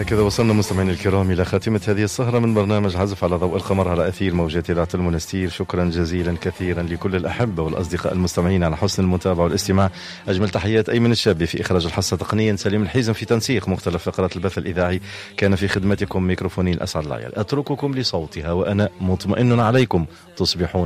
هكذا وصلنا مستمعينا الكرام إلى خاتمة هذه السهرة من برنامج عزف على ضوء القمر على أثير موجات إذاعة المنستير. شكرا جزيلا كثيرا لكل الأحبة والأصدقاء المستمعين على حسن المتابعة والاستماع. أجمل تحيات أيمن الشابي في إخراج الحصة تقنيا، سليم الحيزم في تنسيق مختلف فقرات البث الإذاعي، كان في خدمتكم ميكروفونين أسعد العيال. أترككم لصوتها وأنا مطمئن عليكم تصبحون